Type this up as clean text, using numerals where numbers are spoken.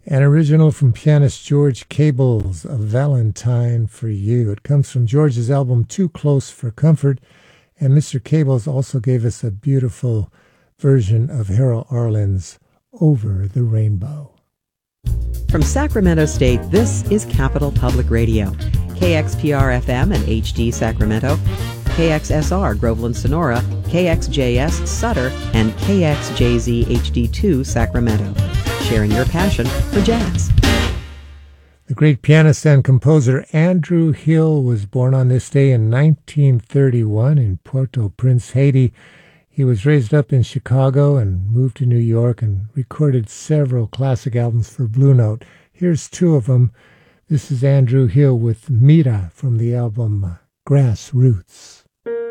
An original from pianist George Cables, A Valentine for You. It comes from George's album Too Close for Comfort, and Mr. Cables also gave us a beautiful version of Harold Arlen's Over the Rainbow. From Sacramento State, this is Capital Public Radio, KXPR-FM and HD Sacramento, KXSR Groveland Sonora, KXJS Sutter, and KXJZ HD2 Sacramento. Sharing your passion for jazz. The great pianist and composer Andrew Hill was born on this day in 1931 in Port-au-Prince, Haiti. He was raised up in Chicago and moved to New York and recorded several classic albums for Blue Note. Here's two of them. This is Andrew Hill with Mira from the album Grassroots.